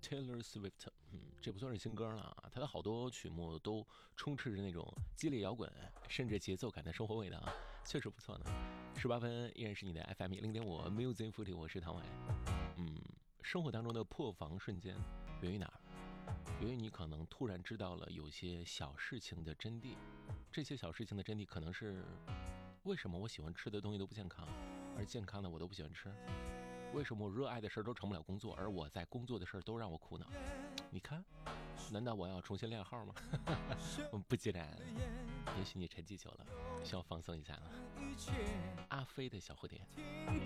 Taylor Swift，这不算是新歌了啊，他的好多曲目都充斥着那种激烈摇滚，甚至节奏感的生活味的啊，确实不错呢。18分依然是你的 FM 100.5 Music Footy， 我是唐伟。生活当中的破防瞬间源于哪儿？源于你可能突然知道了有些小事情的真谛，这些小事情的真谛可能是为什么我喜欢吃的东西都不健康，而健康的我都不喜欢吃。为什么我热爱的事都成不了工作，而我在工作的事都让我苦恼？你看，难道我要重新练号吗？不尽然，也许你沉寂久了，需要放松一下了。阿飞的小蝴蝶。